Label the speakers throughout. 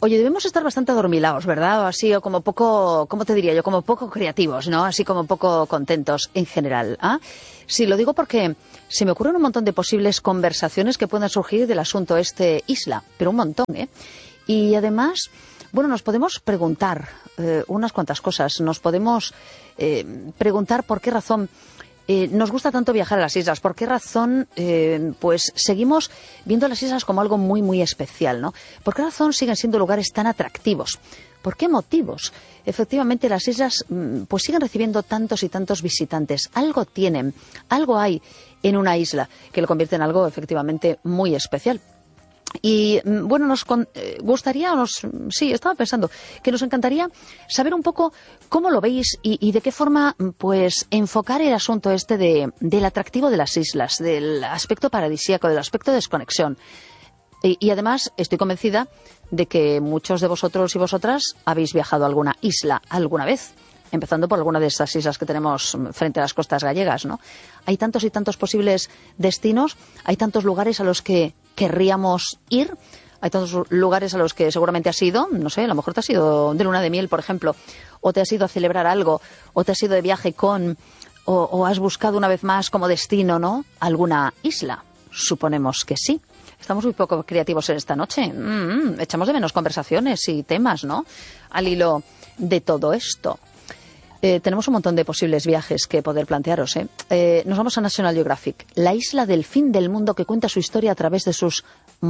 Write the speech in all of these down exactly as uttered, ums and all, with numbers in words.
Speaker 1: Oye, debemos estar bastante adormilados, ¿verdad? O así, o como poco, ¿cómo te diría yo? Como poco creativos, ¿no? Así como poco contentos en general. ¿Ah? Sí, lo digo porque se me ocurren un montón de posibles conversaciones que puedan surgir del asunto este isla, pero un montón, ¿eh? Y además, bueno, nos podemos preguntar eh, unas cuantas cosas. Nos podemos eh, preguntar por qué razón Eh, nos gusta tanto viajar a las islas. ¿Por qué razón eh, pues seguimos viendo las islas como algo muy, muy especial, ¿no? ¿Por qué razón siguen siendo lugares tan atractivos? ¿Por qué motivos? Efectivamente, las islas pues siguen recibiendo tantos y tantos visitantes. Algo tienen, algo hay en una isla que lo convierte en algo efectivamente muy especial. Y bueno, nos con, eh, gustaría, nos, sí, estaba pensando, que nos encantaría saber un poco cómo lo veis y, y de qué forma pues enfocar el asunto este de, del atractivo de las islas, del aspecto paradisíaco, del aspecto de desconexión. Y, y además estoy convencida de que muchos de vosotros y vosotras habéis viajado a alguna isla alguna vez, empezando por alguna de estas islas que tenemos frente a las costas gallegas, ¿no? Hay tantos y tantos posibles destinos, hay tantos lugares a los que querríamos ir, hay tantos lugares a los que seguramente has ido, no sé, a lo mejor te has ido de luna de miel, por ejemplo, o te has ido a celebrar algo, o te has ido de viaje con, o, o has buscado una vez más como destino, ¿no?, alguna isla. Suponemos que sí. Estamos muy poco creativos en esta noche. Mm, echamos de menos conversaciones y temas, ¿no?, al hilo de todo esto. Eh, tenemos un montón de posibles viajes que poder plantearos, ¿eh? Eh, nos vamos a National Geographic, la isla del fin del mundo que cuenta su historia a través de sus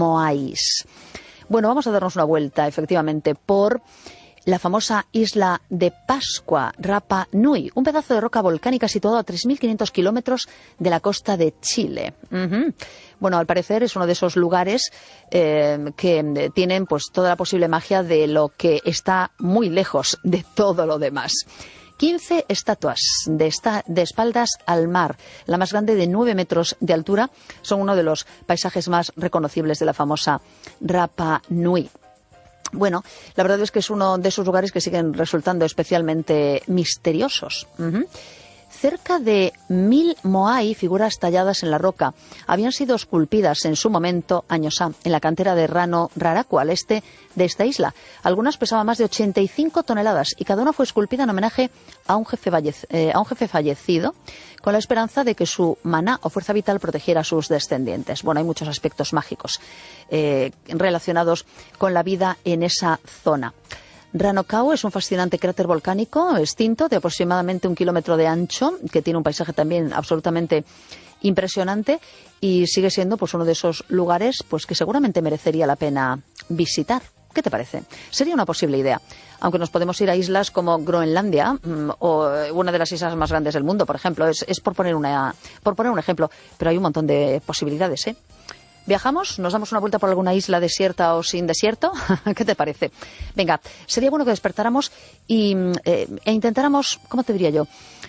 Speaker 1: moais. Bueno, vamos a darnos una vuelta, efectivamente, por la famosa isla de Pascua, Rapa Nui, un pedazo de roca volcánica situado a tres mil quinientos kilómetros de la costa de Chile. Uh-huh. Bueno, al parecer es uno de esos lugares eh, que tienen pues toda la posible magia de lo que está muy lejos de todo lo demás. quince estatuas de, esta, de espaldas al mar, la más grande de nueve metros de altura, son uno de los paisajes más reconocibles de la famosa Rapa Nui. Bueno, la verdad es que es uno de esos lugares que siguen resultando especialmente misteriosos. Uh-huh. Cerca de mil moai, figuras talladas en la roca, habían sido esculpidas en su momento, años A, en la cantera de Rano Raraku, al este de esta isla. Algunas pesaban más de ochenta y cinco toneladas y cada una fue esculpida en homenaje a un jefe, fallec- eh, a un jefe fallecido, con la esperanza de que su maná o fuerza vital protegiera a sus descendientes. Bueno, hay muchos aspectos mágicos eh, relacionados con la vida en esa zona. Ranokau es un fascinante cráter volcánico extinto de aproximadamente un kilómetro de ancho, que tiene un paisaje también absolutamente impresionante y sigue siendo pues uno de esos lugares pues que seguramente merecería la pena visitar. ¿Qué te parece? Sería una posible idea. Aunque nos podemos ir a islas como Groenlandia mmm, o una de las islas más grandes del mundo, por ejemplo. Es, es por poner una, por poner un ejemplo, pero hay un montón de posibilidades, ¿eh? ¿Viajamos? ¿Nos damos una vuelta por alguna isla desierta o sin desierto? ¿Qué te parece? Venga, sería bueno que despertáramos y, eh, e intentáramos, ¿cómo te diría yo?,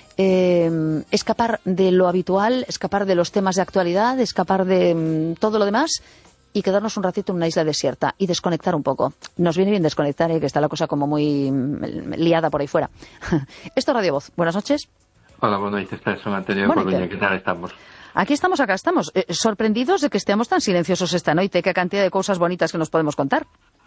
Speaker 1: eh, escapar de lo habitual, escapar de los temas de actualidad, escapar de mm, todo lo demás y quedarnos un ratito en una isla desierta y desconectar un poco. Nos viene bien desconectar, ¿eh?, que está la cosa como muy mm, liada por ahí fuera. Esto es Radio Voz. Buenas noches.
Speaker 2: Hola, buenas noches. Soy Antonio
Speaker 1: Bueno,
Speaker 2: Coruña. ¿Qué tal estamos?
Speaker 1: Aquí estamos, acá estamos, eh, sorprendidos de que estemos tan silenciosos esta noche. Qué cantidad de cosas bonitas que nos podemos contar.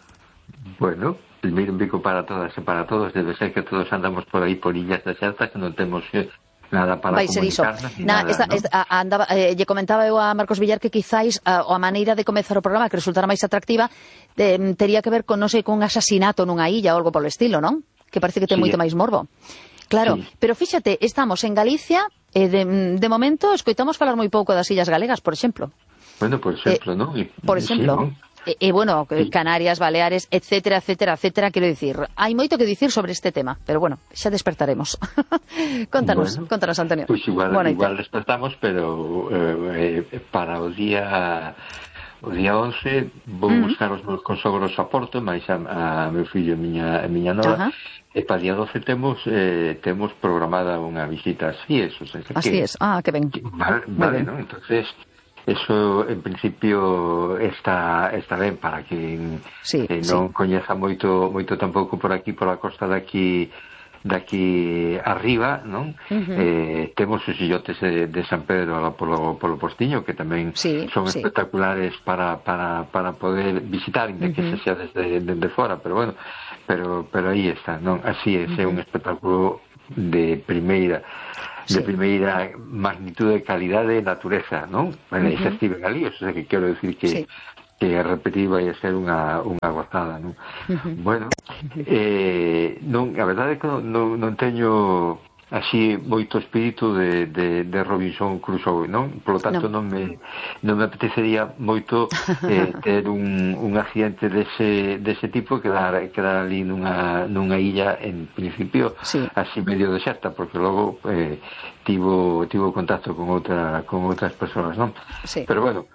Speaker 2: Bueno, el mir un bico para todas e para todos. Debe ser que todos andamos por aí por illas desertas que non temos eh, nada para
Speaker 1: Vai ser iso.
Speaker 2: comunicarnos.
Speaker 1: Na,
Speaker 2: nada,
Speaker 1: esta,
Speaker 2: ¿no?
Speaker 1: esta, a, andaba, eh, lle comentaba eu a Marcos Villar que quizáis a, a maneira de comezar o programa que resultara máis atractiva eh, tería que ver con, non sei, con un asasinato nunha illa ou algo polo estilo, non? Que parece que ten
Speaker 2: Sí,
Speaker 1: moito
Speaker 2: eh.
Speaker 1: máis morbo. Claro,
Speaker 2: Sí.
Speaker 1: pero fíxate, estamos en Galicia e de, de momento escoitamos falar moi pouco das illas galegas, por exemplo.
Speaker 2: Bueno, por exemplo,
Speaker 1: eh,
Speaker 2: ¿no? Y,
Speaker 1: Por exemplo,
Speaker 2: sí, ¿no?
Speaker 1: e, e bueno,
Speaker 2: Sí.
Speaker 1: Canarias, Baleares, etcétera, etcétera, etcétera, quero dicir, hai moito que dicir sobre este tema, pero bueno, xa despertaremos. Contanos,
Speaker 2: Bueno,
Speaker 1: contanos, Antonio.
Speaker 2: Pues igual,
Speaker 1: Buena
Speaker 2: igual
Speaker 1: idea.
Speaker 2: despertamos, pero eh, eh, para o día o día once vou
Speaker 1: Mm.
Speaker 2: buscar os meus consogros a Porto, máis a, a meu fillo e miña, e miña nora.
Speaker 1: Ajá.
Speaker 2: E para día doce temos eh, temos programada unha visita así, eso, o sea,
Speaker 1: Así
Speaker 2: que,
Speaker 1: es. Ah, qué ben.
Speaker 2: que vale,
Speaker 1: Muy
Speaker 2: vale,
Speaker 1: bien.
Speaker 2: ¿no? Entonces, eso en principio está está ben para quen
Speaker 1: Sí,
Speaker 2: eh,
Speaker 1: sí.
Speaker 2: non coñeza moito moito tampouco por aquí, por a costa de aquí daqui arriba, non? Uh-huh. Eh, temos os illotes de, de San Pedro polo, polo Postiño, que tamén
Speaker 1: sí,
Speaker 2: son
Speaker 1: sí.
Speaker 2: espectaculares para, para, para poder visitar, inda que uh-huh. se xa desde, desde fora, pero bueno, pero, pero aí está, non? Así é, uh-huh. é un espectáculo de primeira de sí. primeira magnitude de calidade e natureza, non? Bueno, uh-huh. xa estive ali, o sea que quero decir que sí. que repetir vai a ser unha, unha gozada, non? Uh-huh. Bueno, eh, non, a verdade é que non, non teño así moito espírito de, de, de Robinson Crusoe, non? Por lo tanto, no. non, me, non me apetecería moito eh, ter un, un accidente dese, dese tipo, quedar, quedar ali nunha, nunha illa en principio sí. así medio deserta, porque logo eh, tivo, tivo contacto con outra con outras persoas, non? Sí. Pero bueno,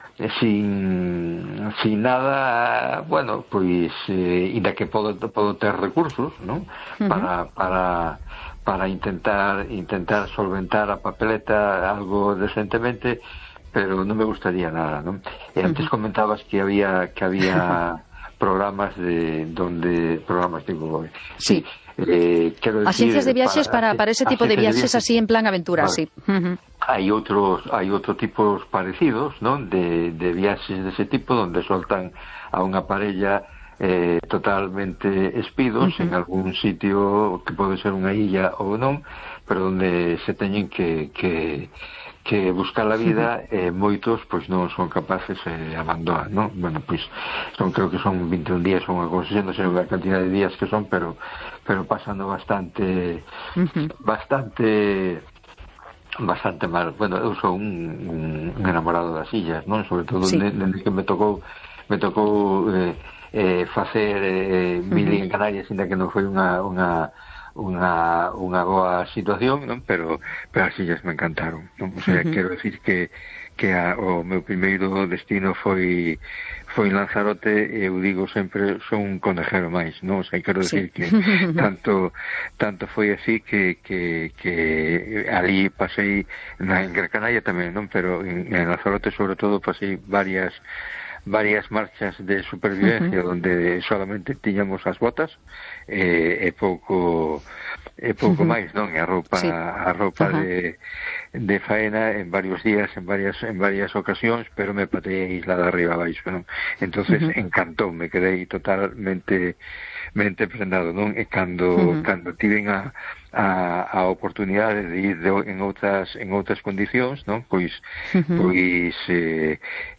Speaker 2: sin, sin nada, bueno, pois eh, inda que podo, podo ter recursos, non? Uh-huh. Para, para para intentar intentar solventar a papeleta algo decentemente, pero non me gustaría nada, non? E antes uh-huh. comentabas que había que había programas de donde programas tipo
Speaker 1: sí,
Speaker 2: eh, quero decir,
Speaker 1: agencias de viaxes para, para, para ese tipo de viaxes, de viaxes así en plan aventura, vale. Sí. Uh-huh.
Speaker 2: Hai outros hai outros tipos parecidos, non? De, de viaxes dese tipo donde soltan a unha parella Eh, totalmente espidos uh-huh. en algún sitio que pode ser unha illa ou non, pero onde se teñen que, que, que buscar a vida, uh-huh. eh, moitos pois non son capaces e eh, abandonan, non? Bueno, pois son, creo que son vinte e un días ou unha cousa, non sei a cantidad de días que son, pero pero pasando bastante uh-huh. bastante bastante mal. Bueno, eu sou un, un, un enamorado das illas, non? Sobre todo sí. dende que me tocou me tocou eh, eh, facer eh, mil uh-huh. en Canarias, ainda que non foi unha unha unha unha boa situación, non? Pero pero as illas me encantaron, non? O sea, uh-huh. quero decir que que a, o meu primeiro destino foi foi Lanzarote, e eu digo sempre, son un conejero máis, non? O sea, quero decir sí. que tanto tanto foi así que que que ali pasei na en Gran Canaria tamén, non? Pero en, en Lanzarote sobre todo pasei varias varias marchas de supervivencia uh-huh. donde solamente tiñamos as botas e, e pouco e pouco uh-huh. máis, non? E a roupa sí. a roupa uh-huh. de de faena en varios días, en varias en varias ocasións, pero me pateei a isla de arriba abaixo, non? Entonces uh-huh. encantó, me quedei totalmente mente prendado, non? E cando uh-huh. cando tiven a a, a oportunidade de ir de, en outras en outras condicións, non? Pois uh-huh. pois eh,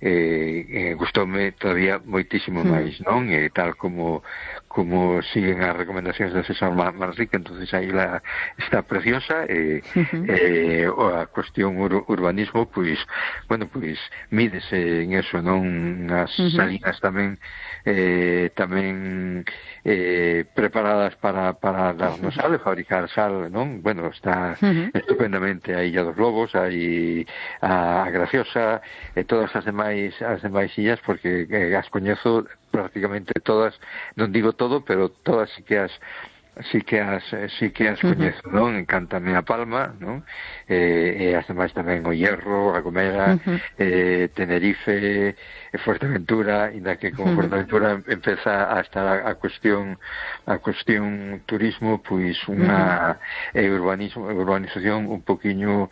Speaker 2: eh, gustoume todavía moitísimo uh-huh. máis, non? E tal como como siguen as recomendacións de César Manrique, entonces aí la está preciosa e uh-huh. eh, a cuestión ur, urbanismo, pois bueno, pois mídese en eso, non? As uh-huh. salinas tamén eh, tamén eh, preparadas para, para darnos sal, fabricar sal, non? Bueno, está uh-huh. estupendamente a Illa dos Lobos, hai a, a Graciosa e todas as demais as demais illas, porque eh, as coñezo prácticamente todas, non digo todo, pero todas sí que as sí que as sí que as coñezo, uh-huh. non? Encántame a Palma, non? Eh, e as demais tamén o Hierro, a Gomera, uh-huh. eh, Tenerife, e Fuerteventura, inda que con uh-huh. Fuerteventura empeza a estar a, a cuestión a cuestión turismo, pois unha uh-huh. eh, urbanismo, urbanización un poquiño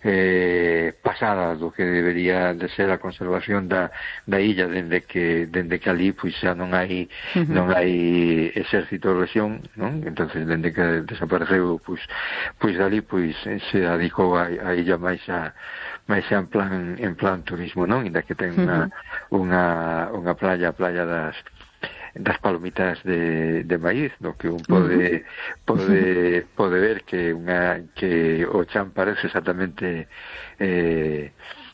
Speaker 2: eh, pasada do que debería de ser a conservación da, da illa, dende que dende que ali pois xa non hai uh-huh. non hai exército de rexión, non? Entonces dende que desapareceu pois pois dali pois se dedicou a, a illa máis a máis en plan en plan turismo, non? Inda que ten unha uh-huh. unha unha playa, a playa das das palomitas de, de maíz, no que un pode uh-huh. pode pode ver que unha que o chan parece exactamente eh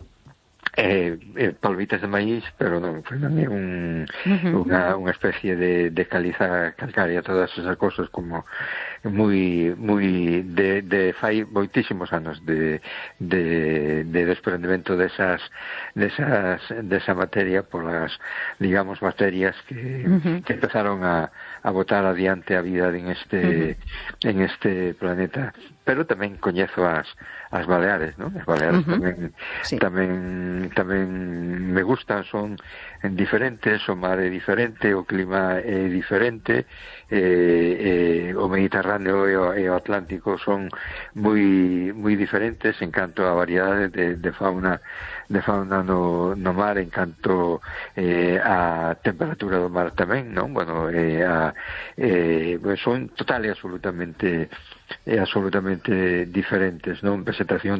Speaker 2: Eh, eh, palomitas de maíz, pero non, foi non é un, uh-huh. unha, unha especie de, de caliza calcárea, todas esas cosas como moi moi de, de fai moitísimos anos de, de, de desprendimento desas desas desa materia polas, digamos, materias que, uh-huh. que empezaron a, a botar adiante a vida en este uh-huh. en este planeta. Pero tamén coñezo as as Baleares, non? As Baleares uh-huh. tamén sí. tamén tamén tamén me gustan, son diferentes, o mar é diferente, o clima é diferente, eh, eh, o Mediterráneo e o, e o Atlántico son moi moi diferentes en canto a variedade de, de fauna de fauna no, no mar, en canto eh, a temperatura do mar tamén, non? Bueno, eh, a, eh, son total e absolutamente e absolutamente diferentes, non? Vegetación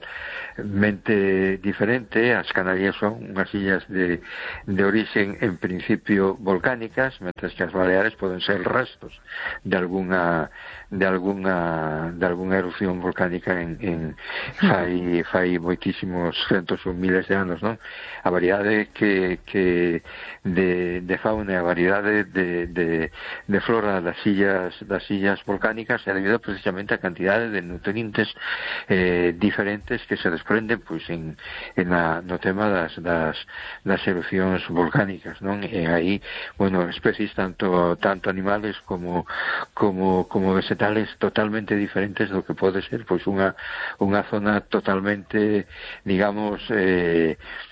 Speaker 2: totalmente diferente. As Canarias son unhas illas de, de orixen en principio volcánicas, mentras que as Baleares poden ser restos de alguna de alguna de alguna erupción volcánica en, en fai, fai moitísimos centos ou miles de anos, non? A variedade que, que de, de fauna e a variedade de, de, de flora das illas das illas volcánicas é debido precisamente a cantidade de nutrientes eh, diferentes que se desprenden pois en, en a, no tema das, das, das erupcións volcánicas, non? E aí, bueno, especies tanto tanto animales como como como vegetales totalmente diferentes do que pode ser pois unha unha zona totalmente, digamos, eh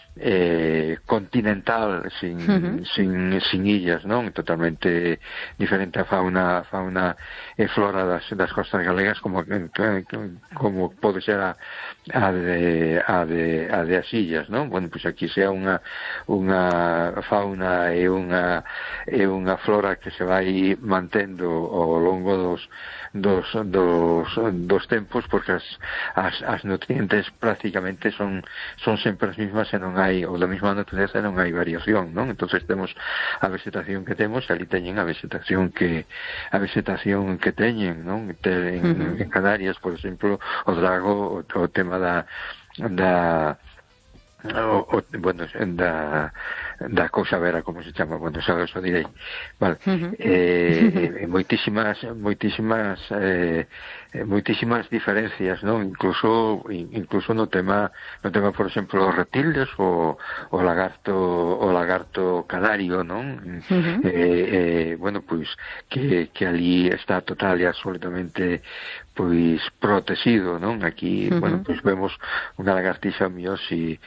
Speaker 2: Eh, continental sin, uh-huh. sin, sin illas, non? Totalmente diferente a fauna fauna e flora das, das costas galegas como como pode ser a, a de a de a de as illas, non? Bueno, pois aquí sea unha unha fauna e unha e unha flora que se vai mantendo ao longo dos dos dos dos tempos, porque as as, as nutrientes prácticamente son son sempre as mismas e non hai, ou da mesma natureza, non hai variación, non? Entonces temos a vegetación que temos, ali teñen a vegetación que a vegetación que teñen, non? Ten, uh-huh. En Canarias, por exemplo, o drago, o, o tema da da o, o, bueno, da da cousa vera, como se chama, bueno, xa o direi, vale. Uh-huh. eh, eh, moitísimas moitísimas eh, moitísimas diferencias, non? Incluso incluso no tema no tema, por exemplo, os reptiles o o lagarto o lagarto canario, non? Uh-huh. eh, eh, bueno, pois que que ali está total e absolutamente pois protegido, non? Aquí, uh-huh. bueno, pois vemos unha lagartixa mío si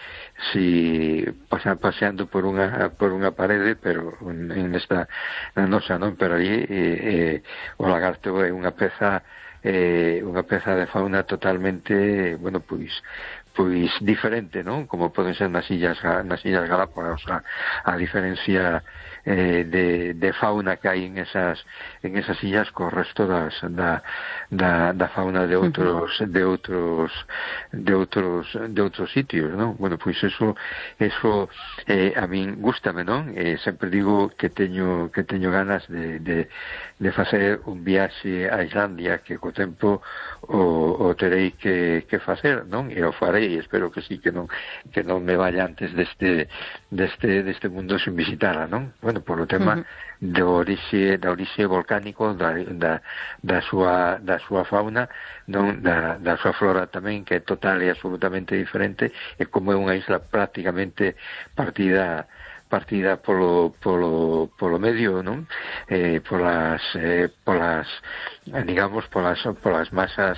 Speaker 2: si pasan paseando por unha por unha parede, pero en esta na nosa, non? Pero ali eh, eh, o lagarto é unha peza eh, unha peza de fauna totalmente, bueno, pois pois diferente, non? Como poden ser nas illas nas illas Galápagos, a, a diferencia eh, de, de fauna que hai en esas en esas illas co resto das da, da, da fauna de outros uh-huh. de outros de outros de outros sitios, non? Bueno, pois eso eso eh, a min gústame, non? Eh, sempre digo que teño que teño ganas de, de, de facer un viaxe a Islandia, que co tempo o, o terei que, que facer, non? E o farei, espero que sí, que non que non me vaya antes deste deste deste mundo sin visitala, non? Bueno, por o tema uh-huh. do orixe da orixe volcánico, da da da súa da súa fauna, non, da da súa flora tamén, que é total e absolutamente diferente, e como é unha isla prácticamente partida partida polo polo polo medio, non? Eh, polas eh, polas digamos polas polas masas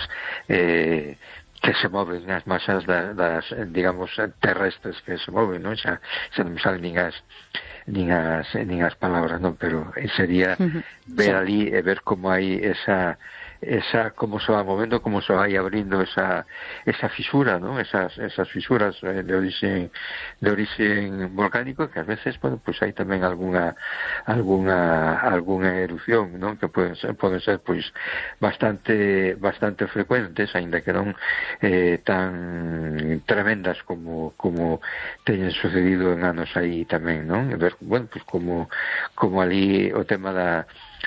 Speaker 2: eh que se moven, as masas das, das digamos terrestres que se moven, non? Xa, xa non me salen nin as nin as, nin as palabras, non? Pero sería uh-huh. ver sí. ali e ver como hai esa esa como se va movendo, como se vai abrindo esa esa fisura, ¿no? Esas esas fisuras de origen de origen volcánico, que a veces, bueno, pues hai tamén algunha algunha algunha erupción, ¿no? Que poden ser poden ser pois bastante bastante frecuentes, aínda que non eh, tan tremendas como como teñen sucedido en anos aí tamén, ¿no? E ver, bueno, pues como como ali o tema da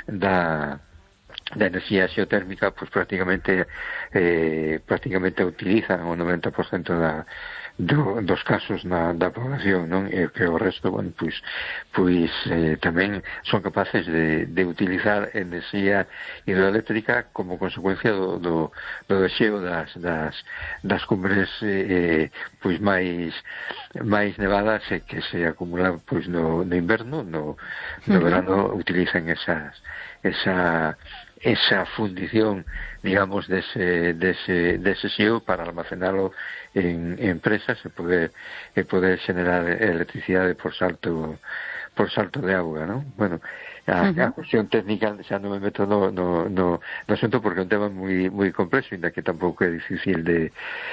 Speaker 2: da da enerxía xeotérmica, pues prácticamente eh, prácticamente utilizan o noventa por cento da, do, dos casos na, da población, non? E que o resto, bueno, pues, pues eh, tamén son capaces de, de utilizar enerxía hidroeléctrica como consecuencia do, do, do deseo das, das, das cumbres eh, pues máis máis nevadas e que se acumulan pues no, no inverno, no, no verano utilizan esas esa esa fundición, digamos, dese, dese, dese xeo para almacenalo en, en presas e poder e poder xenerar electricidade por salto por salto de auga, ¿no? Bueno, a, uh-huh. a cuestión técnica xa non me meto no, no, no, no asunto porque é un tema moi moi complexo, ainda que tampouco é difícil de,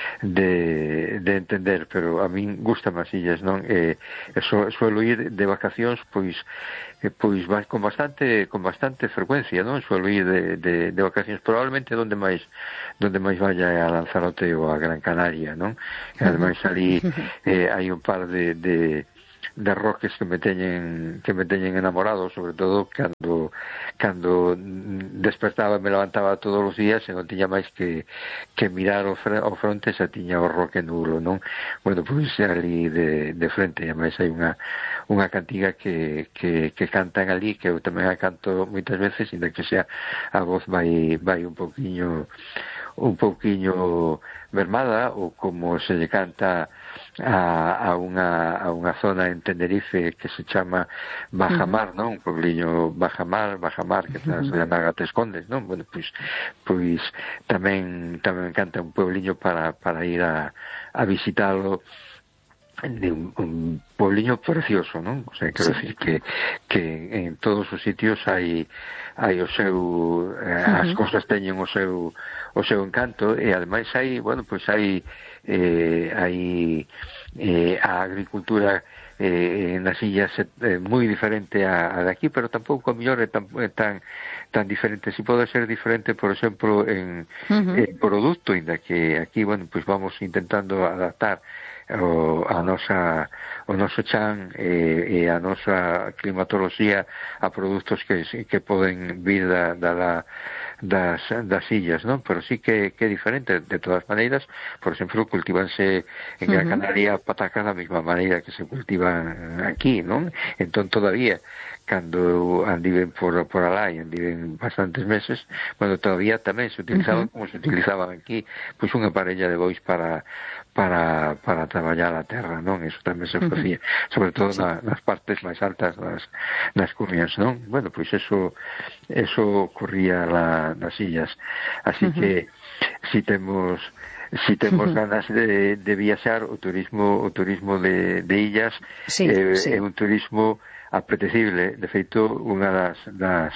Speaker 2: de, de entender, pero a min gusta as illas, non? E, e so, suelo ir de vacacións, pois pois con bastante con bastante frecuencia, non? Suelo ir de, de, de vacacións, probablemente donde máis donde máis vaya é a Lanzarote ou a Gran Canaria, non? E ademais ali eh, hai un par de, de de roques que me teñen que me teñen enamorado, sobre todo cando cando despertaba e me levantaba todos os días e non tiña máis que que mirar o, fre, o fronte xa tiña o roque nulo, non? Bueno, pois ali de, de frente, e máis hai unha unha cantiga que, que, que cantan ali, que eu tamén a canto moitas veces, inda que xa a voz vai vai un pouquiño un pouquiño mermada, ou como se lle canta a, a, unha, a unha zona en Tenerife que se chama Bajamar, non? Un puebliño Bajamar, Bajamar, que tras de Anaga te escondes, non? Bueno, pois, pois tamén tamén canta un puebliño para, para ir a, a visitalo, de un, un puebliño precioso, non? O sea, quero sí. decir que, que en todos os sitios hai hai o seu eh, uh-huh. as cosas teñen o seu o seu encanto, e ademais hai, bueno, pois hai eh, hai eh, a agricultura eh, nas illas é eh, moi diferente a, a de aquí, pero tampouco a mellor é tan, é tan tan diferente. Si pode ser diferente, por exemplo, en, uh-huh. en produto, inda que aquí, bueno, pois vamos intentando adaptar o, a nosa o noso chan e, e a nosa climatoloxía a produtos que, que poden vir da, da, das, das illas, non? Pero sí que, que é diferente. De todas maneiras, por exemplo, cultivanse en Gran Canaria uh-huh. patacas da mesma maneira que se cultivan aquí, non? Entón, todavía, cando andiven por, por alá e andiven bastantes meses, bueno, todavía tamén se utilizaban uh-huh. como se utilizaban aquí, pois unha parella de bois para para para traballar a terra, non? Eso tamén se facía, uh-huh. sobre todo sí. na, nas partes máis altas das, das cumias, non? Bueno, pois eso eso ocurría la, nas illas. Así uh-huh. que si temos si temos uh-huh. ganas de, de viaxar, o turismo o turismo de, de illas sí, eh, sí. é un turismo apetecible. De feito, unha das, das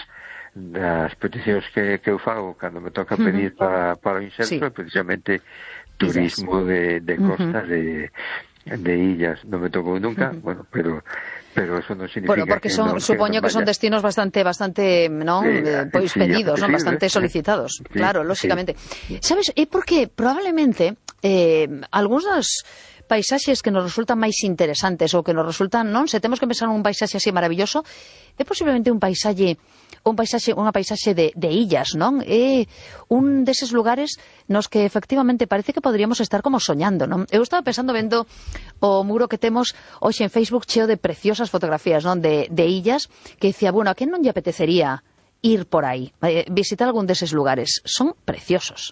Speaker 2: das peticións que, que eu fago cando me toca pedir uh-huh. para, para o inserto sí. é precisamente turismo de, de costa uh-huh. de, de illas. Non me tocou nunca, uh-huh. bueno, pero pero eso non significa
Speaker 1: bueno, porque son,
Speaker 2: que non,
Speaker 1: supoño que, que son destinos bastante bastante, non, eh, pois sí, pedidos, non, bastante solicitados. Sí, claro, lógicamente. Sí. Sabes, é porque probablemente eh, algúns dos paisaxes que nos resultan máis interesantes ou que nos resultan, non, se temos que pensar un paisaxe así maravilloso, é posiblemente un paisaxe un paisaxe, unha paisaxe de, de illas, non? É un deses lugares nos que efectivamente parece que podríamos estar como soñando, non? Eu estaba pensando vendo o muro que temos hoxe en Facebook cheo de preciosas fotografías, non? De, de illas, que dicía, bueno, a quen non lle apetecería ir por aí, eh, visitar algún deses lugares? Son preciosos.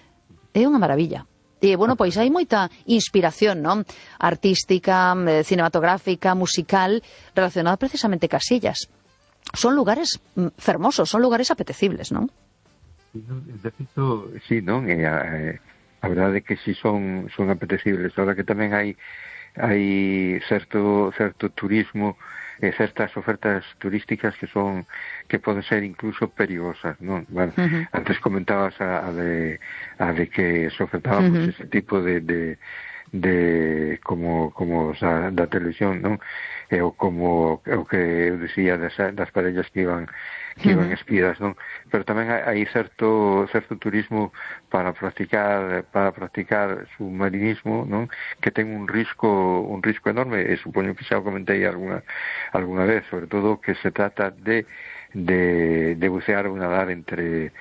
Speaker 1: É unha maravilla. E, bueno, pois hai moita inspiración, non? Artística, eh, cinematográfica, musical, relacionada precisamente cas illas. Son lugares fermosos, son lugares apetecibles, non?
Speaker 2: De feito, sí, non? E a, a verdade é que si son, son apetecibles. Ahora que tamén hai hai certo certo turismo e certas ofertas turísticas que son que poden ser incluso perigosas, non? Bueno, uh-huh. antes comentabas a, a de a de que se ofertaba uh-huh. pues, ese tipo de, de de como como da, da televisión, non? E o como o que eu dicía das, das parellas que iban que iban espidas, non? Pero tamén hai, hai certo certo turismo para practicar para practicar submarinismo, non? Que ten un risco un risco enorme, e supoño que xa o comentei alguna alguna vez, sobre todo que se trata de de de bucear ou nadar entre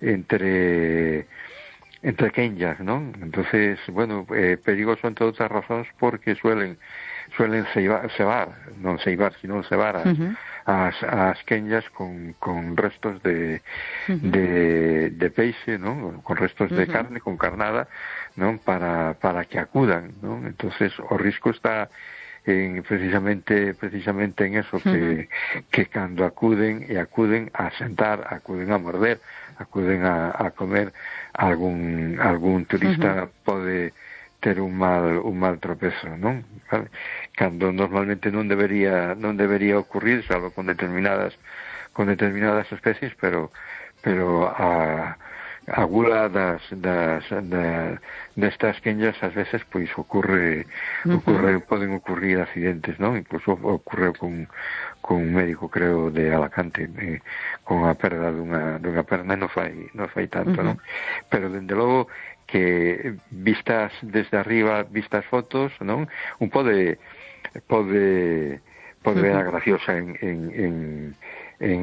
Speaker 2: entre entre quenllas, non? Entonces, bueno, eh, perigoso entre outras razóns porque suelen suelen ceibar, cebar, non ceibar, sino cebar as, uh-huh. as, as quenllas con, con restos de, uh-huh. de, de peixe, non? Con restos uh-huh. de carne, con carnada, non? Para, para que acudan, non? Entonces, o risco está en, precisamente precisamente en eso, que, uh-huh. que cando acuden e acuden a sentar, acuden a morder, acuden a, a comer, algún algún turista uh-huh. pode ter un mal un mal tropezo, non? Vale? Cando normalmente non debería non debería ocurrir, salvo con determinadas con determinadas especies, pero pero a a gula das, das, das destas quenllas ás veces pois ocurre ocurre uh-huh. poden ocurrir accidentes, non? Incluso ocurreu con, con un médico, creo, de Alacante, eh, con a perda dunha, dunha perna, non fai, non fai tanto, uh-huh. non? Pero, dende logo, que vistas desde arriba, vistas fotos, non? Un pode pode pode ver a graciosa en en, en, en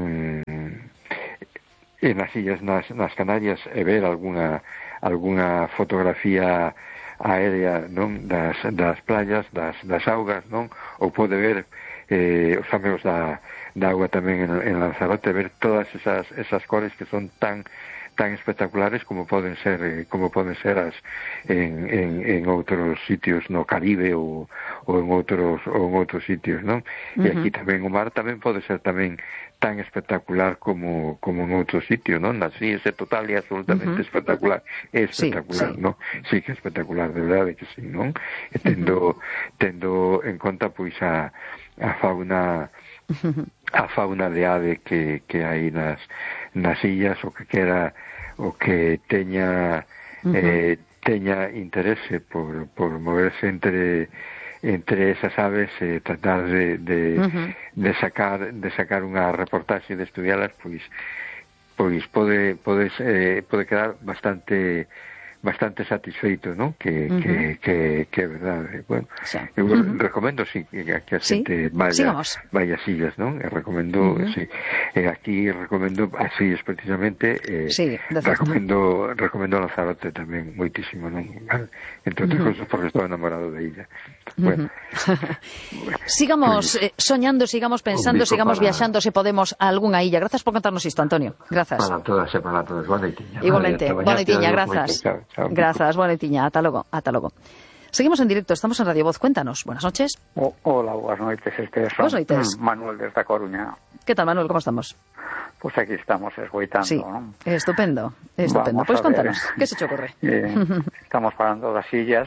Speaker 2: en as illas nas, nas Canarias e ver algunha algunha fotografía aérea, non, das, das playas, das, das augas, non, ou pode ver eh, os amigos da, da agua tamén en, en Lanzarote, ver todas esas, esas cores que son tan tan espectaculares como poden ser eh, como poden ser as en, en, en outros sitios no Caribe ou, ou en outros ou en outros sitios, non? Uh-huh. E aquí tamén o mar tamén pode ser tamén tan espectacular como como en outro sitio, non? Así é total e absolutamente uh-huh. espectacular. É espectacular, sí, sí. non? Sí que é espectacular, de verdade que sí, non? E tendo uh-huh. tendo en conta pois a a fauna uh-huh. a fauna de ave que que hai nas nas illas, o que quera o que teña uh-huh. eh, teña interese por por moverse entre entre esas aves e eh, tratar de de, uh-huh. de sacar de sacar unha reportaxe, de estudialas, pois pois pode pode eh, pode quedar bastante bastante satisfeito, ¿no? Que, uh-huh. que, que, que é verdade. Bueno, sí. Eu uh-huh. recomendo, sí, que, que a xente sí. vaya, vaya as illas, non? E recomendo, uh-huh. sí. E aquí recomendo as illas precisamente, eh, sí, recomendo recomendo Lanzarote tamén moitísimo, non? Entre outras uh-huh. cousas porque estou enamorado de illa. Bueno.
Speaker 1: Uh-huh. Sigamos eh, soñando, sigamos pensando, sigamos para... viaxando, se podemos, a algunha illa. Grazas por contarnos isto, Antonio. Grazas.
Speaker 2: Para todas e para todas. Boa noitiña.
Speaker 1: Igualmente. Boa noitiña, grazas. Grazas, boa noitiña. Ata logo, ata logo. Seguimos en directo, estamos en Radio Voz. Cuéntanos. Buenas noches.
Speaker 3: Oh, hola, boas noites. Este son
Speaker 1: boas noites.
Speaker 3: Manuel desde A Coruña.
Speaker 1: ¿Qué tal, Manuel? ¿Cómo estamos?
Speaker 3: Pues aquí estamos esgoitando,
Speaker 1: sí,
Speaker 3: ¿no?
Speaker 1: Estupendo, estupendo. Pois pues contanos, que se te ocurre?
Speaker 3: Eh, estamos falando das illas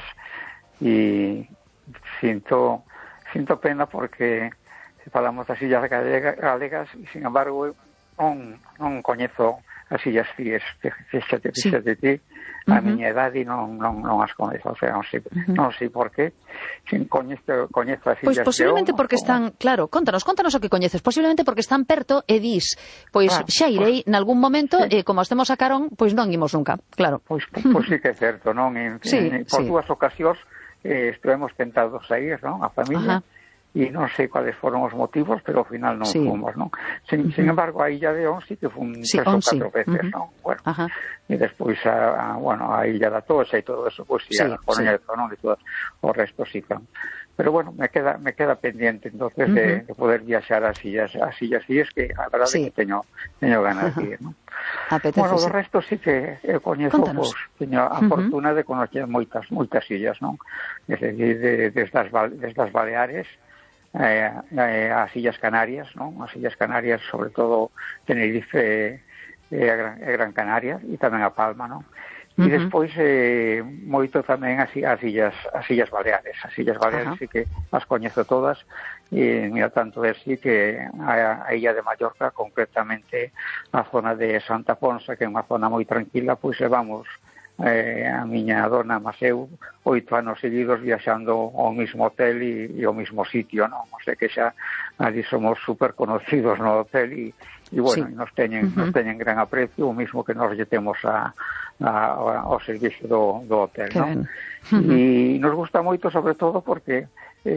Speaker 3: e sinto sinto pena porque se falamos das illas galega, galegas e, sin embargo, non, non coñezo as illas Cíes, fíxate, fíxate sí. ti, a uh-huh. miña idade non, non, non as coñezo, o sea, non sei, uh-huh. non sei por qué, sin coñezo, coñezo as illas.
Speaker 1: Pois posiblemente porque como... están, claro, contanos, contanos o que coñeces, posiblemente porque están perto e dis, pois ah, xa irei pues, nalgún momento sí. e como as temos a carón, pois non imos nunca, claro.
Speaker 3: Pois, pois sí que é certo, non? En,
Speaker 1: sí,
Speaker 3: en, por sí. dúas ocasións eh, estivemos tentados a ir, non? A familia. Ajá. E non sei cuáles foron os motivos, pero ao final non sí. fomos, non? Sin, uh-huh. sin embargo, a illa de On sí que fun
Speaker 1: sí,
Speaker 3: tres ou catro sí. veces, uh-huh. non? Bueno, uh-huh. e despois a, a, bueno, a illa da Toxa e todo eso, pois pues, sí, a Coruña sí. de Torón e todo, o resto sí que... Pero bueno, me queda me queda pendiente entonces uh-huh. de, de poder viaxar ás illas, ás illas Cíes, que a verdade sí. que teño teño ganas uh-huh. de ir, non? Bueno, o resto sí que eu coñezo, pois, pues, teño a uh-huh. fortuna de conocer moitas moitas illas, non? Desde, de, desde, as, desde as Baleares, Eh, eh, as Illas Canarias, non? As Illas Canarias, sobre todo Tenerife e eh, Gran, eh, Gran Canaria, e tamén a Palma, non? E uh-huh. despois eh, moito tamén as, as illas as Illas Baleares. As Illas Baleares uh-huh. sí que as coñezo todas, e mira, tanto de así que a, a illa de Mallorca, concretamente a zona de Santa Ponsa, que é unha zona moi tranquila, pois levamos Eh, a miña dona Maseu oito anos seguidos viaxando ao mismo hotel e, e ao mismo sitio, non? O sea que xa ali somos super conocidos no hotel e, e bueno, sí. nos teñen uh-huh. nos teñen gran aprecio, o mismo que nos lle temos a, a, a, ao servicio do, do hotel, que non? Uh-huh. E nos gusta moito, sobre todo, porque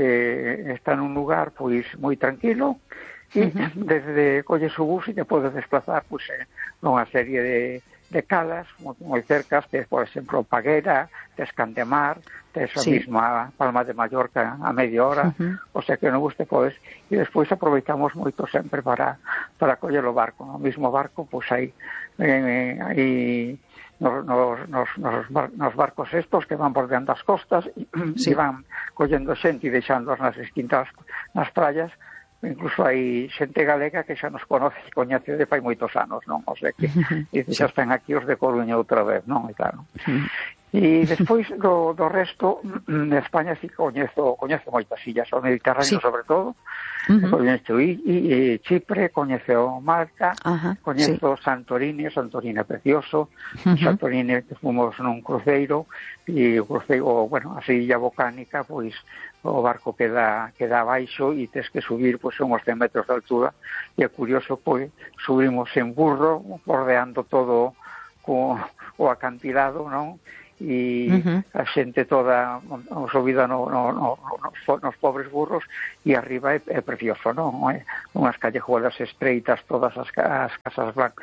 Speaker 3: eh, está nun lugar pois moi tranquilo e uh-huh. desde colles o bus e te podes desplazar pois eh, nunha serie de de calas moi cercas, tes, por exemplo, Paguera, tes Candemar, tes a sí. misma Palma de Mallorca a media hora, uh-huh. o sea que non guste, pois, e despois aproveitamos moito sempre para para coller o barco, no mismo barco, pois aí eh, aí nos, nos, nos, nos, bar, nos barcos estos que van bordeando as costas e, sí. e van collendo xente e deixándoas nas distintas nas praias. Incluso hai xente galega que xa nos conoce e coñece de fai moitos anos, non? O sea que e xa están aquí os de Coruña outra vez, non? E claro. E despois do, do resto de España sí coñezo, coñezo moitas illas, o Mediterráneo sí. sobre todo, uh-huh. coñezo I, I, Chipre, coñezo Malta, uh-huh. coñezo sí. Santorini, Santorini é precioso, uh-huh. Santorini que fomos nun cruceiro, e o cruceiro, bueno, a illa volcánica, pois o barco queda, queda abaixo e tes que subir pois uns cen metros de altura, e é curioso, pois subimos en burro, bordeando todo co, o acantilado, non? E uh-huh. a xente toda subida no, no, no, no, nos pobres burros, e arriba é, é precioso, non? É unhas callejuelas estreitas, todas as, as casas blan,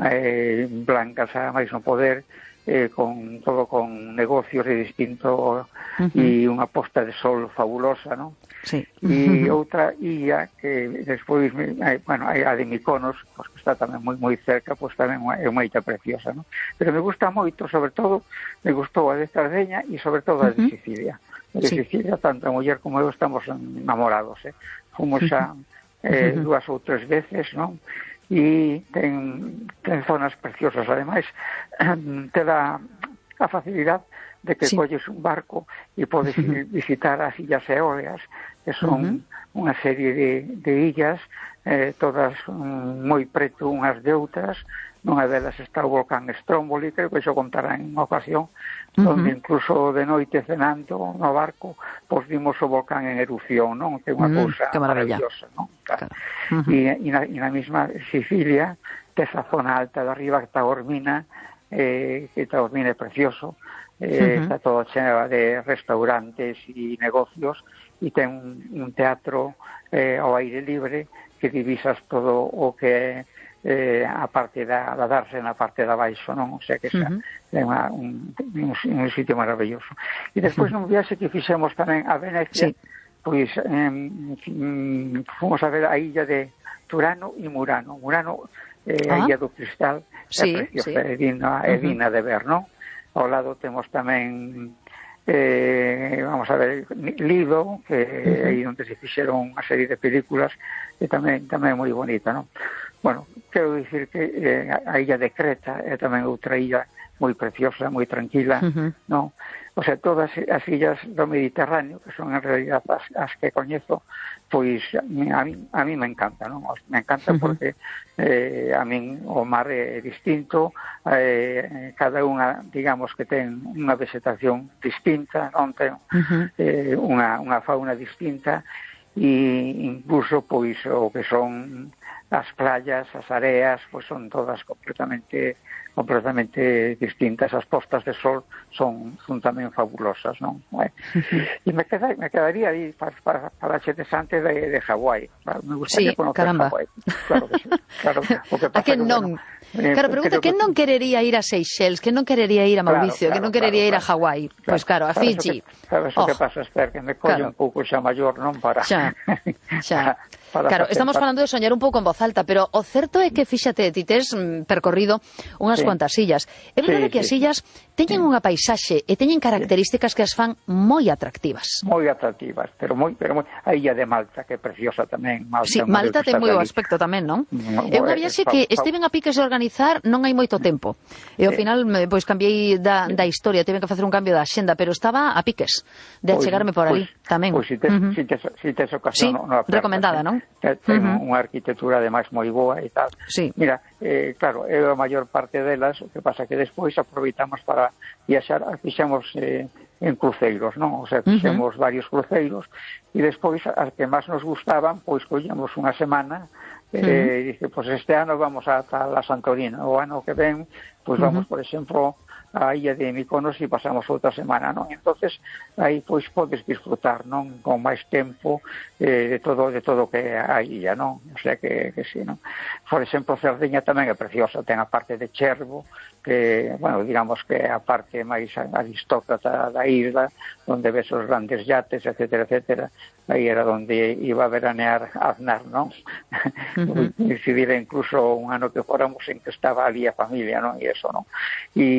Speaker 3: eh, blancas a máis non poder, eh, con todo con negocios de distinto, uh-huh. e unha posta de sol fabulosa, non?
Speaker 1: Sí.
Speaker 3: E uh-huh. outra illa que despois, bueno, a de Mykonos, pues, que está tamén moi moi cerca, pois pues, tamén é unha illa preciosa, non? Pero me gusta moito, sobre todo, me gustou a de Sardeña e sobre todo a de uh-huh. Sicilia. A de sí. Sicilia, tanto a muller como eu estamos enamorados, eh? Fomos xa eh, uh-huh. dúas ou tres veces, non? E ten, ten zonas preciosas, ademais, te dá a facilidade de que sí. colles un barco e podes ir visitar as Illas Eólias, que son uh-huh. unha serie de, de illas, eh, todas um, moi preto unhas de outras. Nunha delas está o volcán Stromboli, creo que xo contará en unha ocasión, uh-huh. donde incluso de noite cenando no barco, pois vimos o volcán en erupción, non? Ten unha
Speaker 1: uh-huh.
Speaker 3: cousa maravillosa, non?
Speaker 1: Claro.
Speaker 3: Uh-huh. E, e, na, e na mesma Sicilia, esa zona alta de arriba, que está Taormina, eh, que Taormina é precioso, eh, uh-huh. está todo cheno de restaurantes e negocios, e ten un, un teatro eh, ao aire libre que divisas todo o que é eh, a parte da, da darse na parte da baixo, non? O sea que xa, uh-huh. é unha, un, un, un sitio maravilloso. E despois uh-huh. nun viaxe que fixemos tamén a Venecia, sí. pois eh, fomos a ver a illa de Turano e Murano. Murano é eh, a illa do Cristal,
Speaker 1: sí,
Speaker 3: é preciosa,
Speaker 1: sí.
Speaker 3: é digna, é digna uh-huh. de ver, non? Ao lado temos tamén eh, vamos a ver Lido, que uh-huh. aí onde se fixeron unha serie de películas, que tamén tamén é moi bonita, non? Bueno, quero dicir que eh, a illa de Creta é tamén outra illa moi preciosa, moi tranquila, uh-huh. non? O sea, todas as illas do Mediterráneo, que son en realidad as, as que coñezo, pois a mí, a mí me encanta, non? Me encanta uh-huh. porque eh, a min o mar é distinto, eh, cada unha, digamos, que ten unha vegetación distinta, non ten uh-huh. eh, unha, unha fauna distinta, e incluso, pois, o que son as playas, as areas, pois son todas completamente completamente distintas. As postas de sol son, son tamén fabulosas, non? Eh? E me, queda, me quedaría aí para, para, para a xente sante de, de Hawái. Me gustaría
Speaker 1: sí,
Speaker 3: conocer
Speaker 1: caramba.
Speaker 3: Hawái. Claro que sí. Claro, o que pasa
Speaker 1: a que
Speaker 3: que,
Speaker 1: non?
Speaker 3: Bueno, eh,
Speaker 1: claro, pregunta, que non querería ir a Seychelles, que non querería ir a Mauricio, claro, claro, que non querería claro, ir a Hawái? Claro, pois claro, a Fiji.
Speaker 3: Sabes o oh. que pasa, Esther, que me colle claro. un pouco xa maior, non para...
Speaker 1: Xa, xa.
Speaker 3: para
Speaker 1: claro, estamos falando de soñar un pouco en voz alta, pero o certo é que, fíxate, ti tes percorrido unhas sí. cuantas illas. É verdade sí, que as illas sí. teñen sí. unha paisaxe e teñen características que as fan moi atractivas.
Speaker 3: Moi atractivas, pero moi, pero moi... A illa de Malta, que é preciosa tamén. Malta,
Speaker 1: sí, Malta ten moi bo aspecto tamén, non? No, é unha viaxe que estiven a piques de organizar non hai moito tempo. E ao sí. final, pois, cambiei da, da historia, tiven que facer un cambio da axenda, pero estaba a piques de achegarme por ali
Speaker 3: pues,
Speaker 1: tamén.
Speaker 3: Pois pues, si tes, uh-huh. si tes, si tes ocasión,
Speaker 1: sí,
Speaker 3: no, no
Speaker 1: recomendada, non?
Speaker 3: Ten uh-huh. unha arquitectura ademais moi boa e tal.
Speaker 1: Sí.
Speaker 3: Mira, eh, claro, é a maior parte delas, o que pasa que despois aproveitamos para viaxar, fixemos eh, en cruceiros, non? O sea, fixemos uh-huh. varios cruceiros e despois as que máis nos gustaban, pois collemos unha semana e eh, dice, pois este ano vamos a tal a Santorini, o ano que ven, pois vamos, uh-huh. por exemplo, a illa de Mykonos e pasamos outra semana, non? Entonces, aí pois podes disfrutar, non? Con máis tempo eh, de todo de todo que a illa, non? O sea que, que sí, non? Por exemplo, Cerdeña tamén é preciosa, ten a parte de Chervo, que, bueno, digamos que é a parte máis aristócrata da isla, onde ves os grandes yates, etcétera, etcétera. Aí era onde iba a veranear Aznar, non? Uh-huh. Decidira incluso un ano que fóramos en que estaba ali a familia, non? E eso, non? E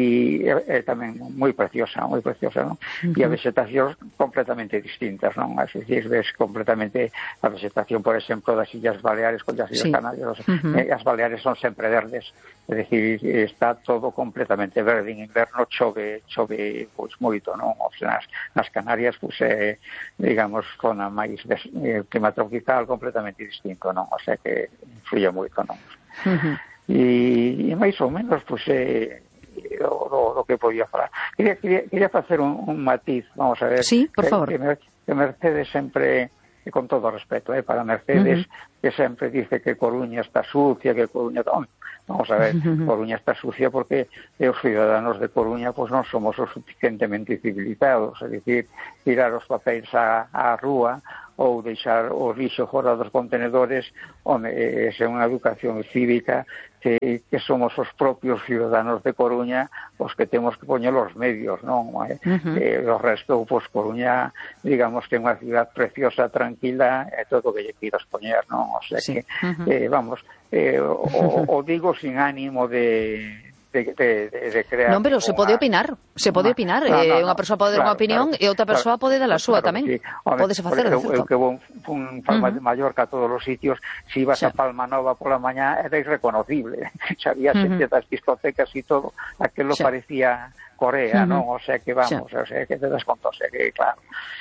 Speaker 3: é, é tamén moi preciosa, moi preciosa, non? Uh-huh. E a vegetación completamente distintas, non? As veces ves completamente a vegetación, por exemplo, das Illas Baleares con as Illas sí. Canarias, uh-huh. eh, as Baleares son sempre verdes, é dicir, está todo completamente verde, en inverno chove, chove pois moito, non? O sea, nas, nas Canarias, pois, é, digamos, con a máis des, eh, clima tropical completamente distinto, non? O sea que influye moito, non? Uh-huh. E, e máis ou menos, pois, eh, do, do, do que podía falar. Quería, quería, quería facer un, un matiz, vamos a ver.
Speaker 1: Sí, por
Speaker 3: que,
Speaker 1: favor.
Speaker 3: Que, que Mercedes sempre, e con todo respeto, eh, para Mercedes, uh-huh. que sempre dice que Coruña está sucia, que Coruña... Vamos a ver, uh-huh. Coruña está sucia porque os ciudadanos de Coruña pues non somos o suficientemente civilizados, é dicir, tirar os papéis á, á rúa ou deixar o lixo fora dos contenedores, home, é unha educación cívica que, que somos os propios ciudadanos de Coruña os que temos que poñer os medios, non? Uh-huh. Eh, o resto, pois, Coruña, digamos que é unha ciudad preciosa, tranquila, é todo o que lle pidas poñer, non? O sea sí. que, uh-huh. eh, vamos, eh, o, o digo sin ánimo de... De, de, de crear
Speaker 1: non, pero se pode opinar, se pode opinar, no, no, no, unha persoa pode dar claro, unha opinión claro, e outra persoa claro, pode dar a súa claro, tamén. Sí. Podese facer, de certo. Eu que vou un Palma uh-huh. de Mallorca a todos os sitios, se ibas sí. a Palma Nova pola mañá era irreconocible. Se había xente uh-huh. das discotecas e todo, aquilo sí. parecía Corea, uh-huh. non? O sea que vamos, sí. o sea que te das conta, o sea que claro.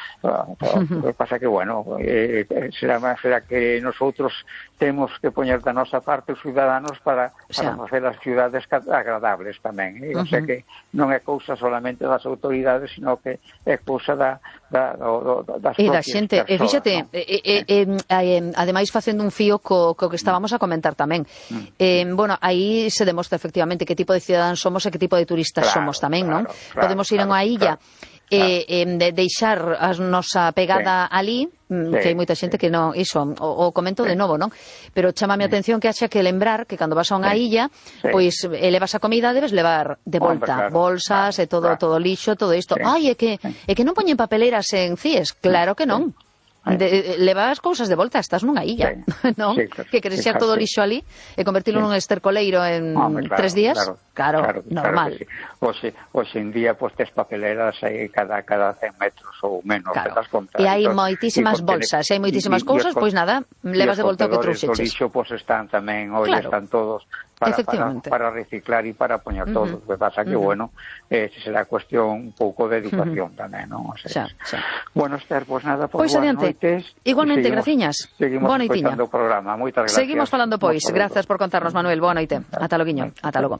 Speaker 1: Lo que pasa que, bueno, eh, será, será que nosotros temos que poñer da nosa parte os ciudadanos para, para facer as ciudades agradables tamén, eh? O sea que non é cousa solamente das autoridades, sino que é cousa da, da, do, do, das e
Speaker 3: propias
Speaker 1: da xente.
Speaker 3: persoas,
Speaker 1: e fíxate,
Speaker 3: ¿no?
Speaker 1: eh, eh, eh, eh, ademais facendo un fío co, co que estábamos a comentar tamén, mm. eh, bueno, aí se demostra efectivamente que tipo de ciudadanos somos e que tipo de turistas claro, somos tamén, claro, non? Claro, Podemos ir claro, a unha illa claro. Eh, eh, de deixar a nosa pegada sí. ali, sí. que hai moita xente que non, iso, o, o comento sí. de novo, non? Pero chámame a atención que haxa que lembrar que cando vas a unha sí. illa, sí. pois elevas a comida, debes levar de volta Hombre, claro. bolsas claro, e todo claro. todo lixo, todo isto. Sí. Ai, é que é que non poñen papeleiras en C I E S, claro que non. Sí. De, levas cousas de volta, estás nunha illa, sí, non? Sí, claro, que queres xer todo lixo ali e convertirlo sí. nun estercoleiro en Hombre, claro, tres días, claro, claro, claro normal. Claro sí. Hoxe, hoxe en día, pois, tes papeleras aí cada, cada cen metros ou menos, claro. te das conta. E hai moitísimas bolsas, e hai moitísimas cousas, pois nada, levas de volta o que trouxeches.
Speaker 3: Os lixo, pois, están tamén, hoxe claro. están todos para, para, para reciclar e para poñer uh-huh. todo. O que pasa que, uh-huh. bueno, eh, será cuestión un pouco de educación uh-huh. tamén, non? O sea, xa, xa. Bueno, Esther, pois nada, pois, pues, boas noites.
Speaker 1: Igualmente, graciñas.
Speaker 3: Seguimos escoitando o programa. Moitas gracias.
Speaker 1: Seguimos falando, pois. Grazas por contarnos, Manuel. Boa noite. Ata loguiño. Ata logo.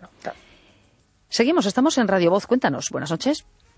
Speaker 1: Seguimos, estamos en Radio Voz. Cuéntanos. Buenas noches.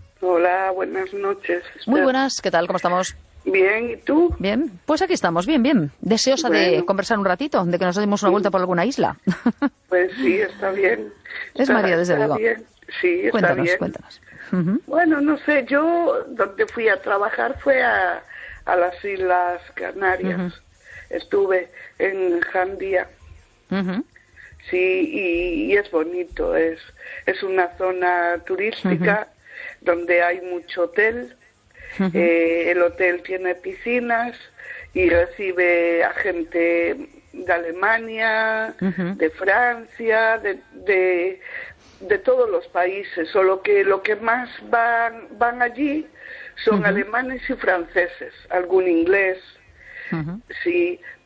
Speaker 4: Hola, buenas noches. Esther.
Speaker 1: Muy buenas. ¿Qué tal? ¿Cómo estamos?
Speaker 4: Bien, ¿y tú?
Speaker 1: Bien, pues aquí estamos, bien, bien. Deseosa bueno. de conversar un ratito, de que nos demos una vuelta por alguna isla.
Speaker 4: Pues sí, está bien.
Speaker 1: Es está, María, desde luego.
Speaker 4: Sí, está
Speaker 1: cuéntanos,
Speaker 4: bien.
Speaker 1: Cuéntanos, cuéntanos. Uh-huh.
Speaker 4: Bueno, no sé, yo donde fui a trabajar fue a, a las Islas Canarias. Uh-huh. Estuve en Jandía. Uh-huh. Sí, y, y es bonito, es, es una zona turística uh-huh. donde hay mucho hotel. Uh-huh. Eh, el hotel tiene piscinas y recibe a gente de Alemania, uh-huh. de Francia, de, de, de todos los países, solo que lo que más van, van allí son uh-huh. alemanes y franceses, algún inglés, uh-huh. sí,